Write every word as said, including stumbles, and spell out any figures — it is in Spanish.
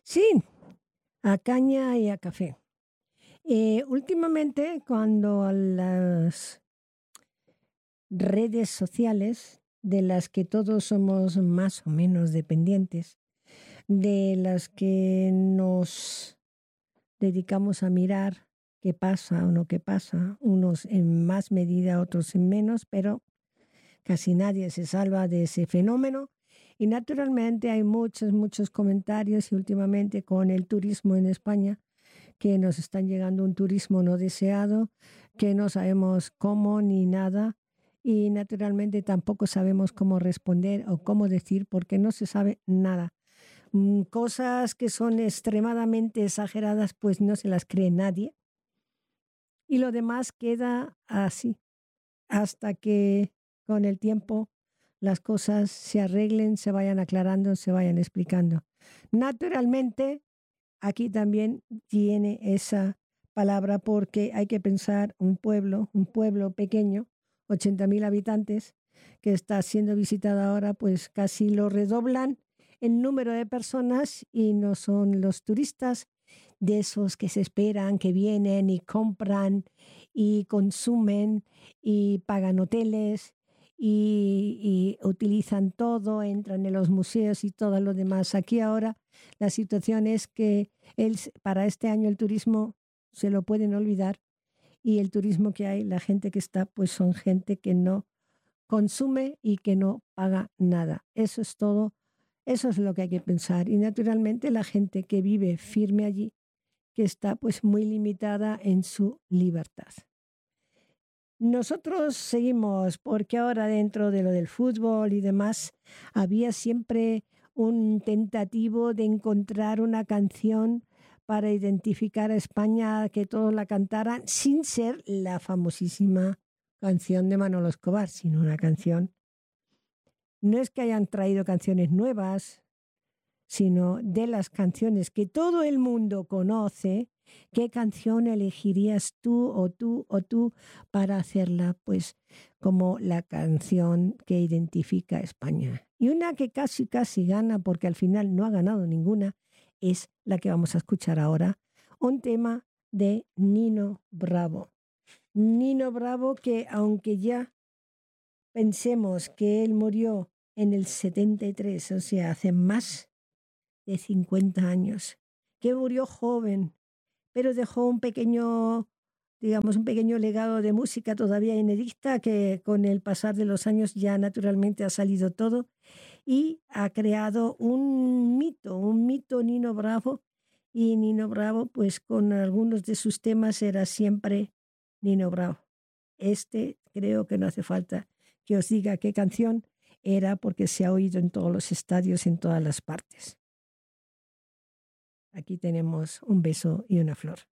Sí, a caña y a café. Eh, últimamente, cuando las redes sociales, de las que todos somos más o menos dependientes, de las que nos dedicamos a mirar qué pasa o no qué pasa, unos en más medida, otros en menos, pero casi nadie se salva de ese fenómeno. Y naturalmente hay muchos, muchos comentarios y últimamente con el turismo en España, que nos están llegando un turismo no deseado, que no sabemos cómo ni nada y naturalmente tampoco sabemos cómo responder o cómo decir porque no se sabe nada. Mm, Cosas que son extremadamente exageradas pues no se las cree nadie y lo demás queda así hasta que con el tiempo las cosas se arreglen, se vayan aclarando, se vayan explicando. Naturalmente, aquí también tiene esa palabra porque hay que pensar un pueblo, un pueblo pequeño, ochenta mil habitantes, que está siendo visitado ahora, pues casi lo redoblan en número de personas y no son los turistas de esos que se esperan, que vienen y compran y consumen y pagan hoteles y, y utilizan todo, entran en los museos y todo lo demás. Aquí ahora la situación es que el, para este año el turismo se lo pueden olvidar y el turismo que hay, la gente que está, pues son gente que no consume y que no paga nada. Eso es todo, eso es lo que hay que pensar. Y naturalmente la gente que vive firme allí, que está pues muy limitada en su libertad. Nosotros seguimos porque ahora dentro de lo del fútbol y demás había siempre un tentativo de encontrar una canción para identificar a España, que todos la cantaran, sin ser la famosísima canción de Manolo Escobar, sino una canción. No es que hayan traído canciones nuevas, sino de las canciones que todo el mundo conoce. ¿Qué canción elegirías tú o tú o tú para hacerla pues como la canción que identifica a España? Y una que casi casi gana, porque al final no ha ganado ninguna, es la que vamos a escuchar ahora, un tema de Nino Bravo. Nino Bravo, que aunque ya pensemos que él murió en el setenta y tres, o sea, hace más de cincuenta años, que murió joven, pero dejó un pequeño, digamos, un pequeño legado de música todavía inédita que con el pasar de los años ya naturalmente ha salido todo y ha creado un mito, un mito Nino Bravo. Y Nino Bravo, pues con algunos de sus temas era siempre Nino Bravo. Este creo que no hace falta que os diga qué canción era porque se ha oído en todos los estadios, en todas las partes. Aquí tenemos un beso y una flor.